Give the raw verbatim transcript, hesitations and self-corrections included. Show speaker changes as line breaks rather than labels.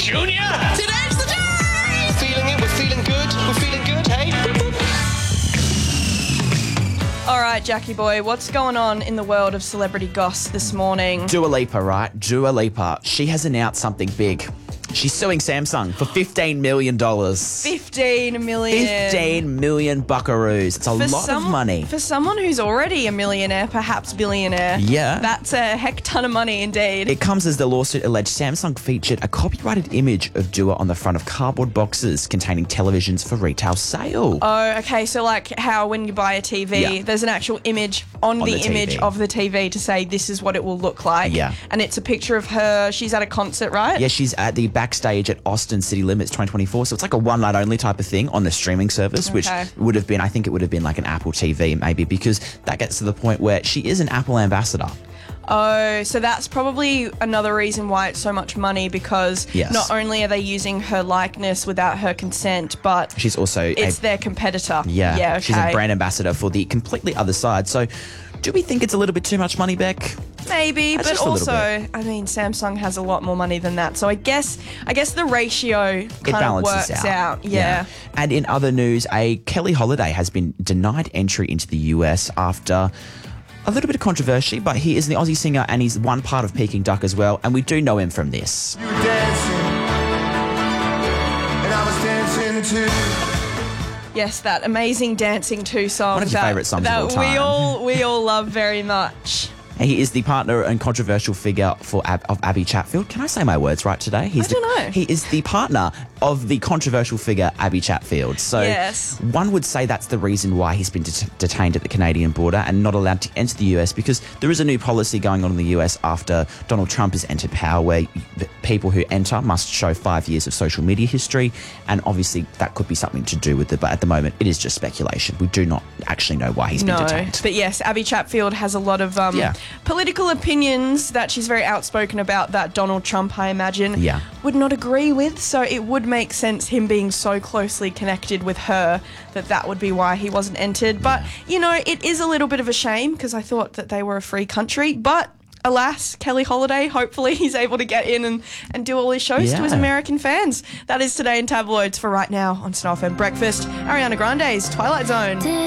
Junior!
Today's the day!
Feeling it, we're feeling good, we're feeling good, hey? Boop, boop.
All right, Jackie boy, what's going on in the world of celebrity goss this morning?
Dua Lipa, right? Dua Lipa. She has announced something big. She's suing Samsung for fifteen million dollars.
fifteen million.
fifteen million buckaroos. It's a
For
lot
some-
of money.
For someone who's already a millionaire, perhaps billionaire.
Yeah.
That's a heck ton of money indeed.
It comes as the lawsuit alleged Samsung featured a copyrighted image of Dua on the front of cardboard boxes containing televisions for retail sale.
Oh, okay. So like how when you buy a T V,
Yeah.
there's an actual image on,
On
the,
the T V.
image of the T V to say this is what it will look like.
Yeah.
And it's a picture of her. She's at a concert, right?
Yeah, she's at the backstage at Austin City Limits twenty twenty-four. So it's like a one night only type of thing on the streaming service, which
Okay.
would have been, I think it would have been like an Apple T V maybe, because that gets to the point where she is an Apple ambassador.
Oh, so that's probably another reason why it's so much money, because
Yes.
not only are they using her likeness without her consent, but
She's also
it's
a,
their competitor.
yeah,
Yeah, okay.
she's a brand ambassador for the completely other side. So do we think it's a little bit too much money, Beck?
Maybe,
That's
but
just a little
also, I mean, Samsung has a lot more money than that. So I guess, I guess the ratio
It
kind of
balances
works
out.
out. Yeah.
And in other news, a Kelly Holiday has been denied entry into the U S after a little bit of controversy, but he is the Aussie singer and he's one part of Peking Duck as well, and we do know him from this.
You were dancing, and I was dancing too.
Yes, that amazing Dancing two song.
One of your
that,
favourite songs of
that
all time.
we all we all love very much.
He is the partner and controversial figure for Ab- of Abby Chatfield. Can I say my words right today? He's
I don't
the,
know.
He is the partner of the controversial figure Abby Chatfield. So
Yes.
one would say that's the reason why he's been det- detained at the Canadian border and not allowed to enter the U S, because there is a new policy going on in the U S after Donald Trump has entered power, where the people who enter must show five years of social media history, and obviously that could be something to do with it. But at the moment, it is just speculation. We do not actually know why he's
No,
been detained.
but yes, Abby Chatfield has a lot of um,
Yeah.
political opinions that she's very outspoken about that Donald Trump, I imagine,
Yeah.
would not agree with. So it would make sense, him being so closely connected with her, that that would be why he wasn't entered. But, you know, it is a little bit of a shame, because I thought that they were a free country. But alas, Kelly Holiday, hopefully he's able to get in and, and do all his shows to his
Yeah.
American fans. That is Today in Tabloids for right now on Snow F M Breakfast. Ariana Grande's Twilight Zone.